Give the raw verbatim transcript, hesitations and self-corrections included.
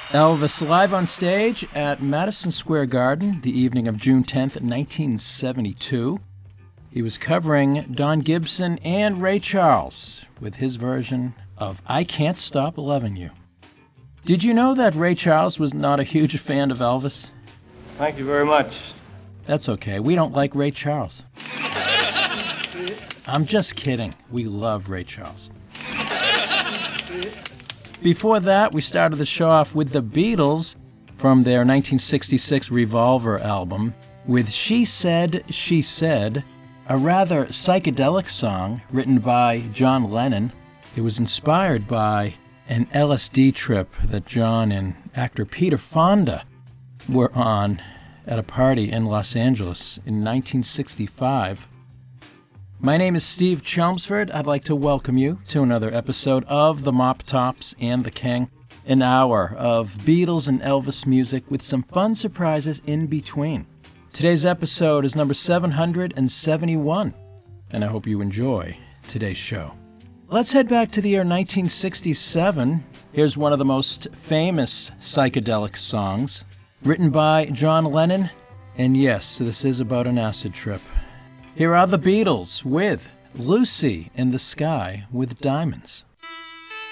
Elvis live on stage at Madison Square Garden the evening of June tenth, nineteen seventy-two. He was covering Don Gibson and Ray Charles with his version of I Can't Stop Loving You. Did you know that Ray Charles was not a huge fan of Elvis? Thank you very much. That's okay. We don't like Ray Charles. I'm just kidding. We love Ray Charles. Before that, we started the show off with the Beatles from their nineteen sixty-six Revolver album with She Said, She Said, a rather psychedelic song written by John Lennon. It was inspired by an L S D trip that John and actor Peter Fonda were on at a party in Los Angeles in nineteen sixty-five. My name is Steve Chelmsford. I'd like to welcome you to another episode of The Mop Tops and the King, an hour of Beatles and Elvis music with some fun surprises in between. Today's episode is number seven hundred seventy-one, and I hope you enjoy today's show. Let's head back to the year nineteen sixty-seven. Here's one of the most famous psychedelic songs, written by John Lennon, and yes, this is about an acid trip. Here are the Beatles with Lucy in the Sky with Diamonds.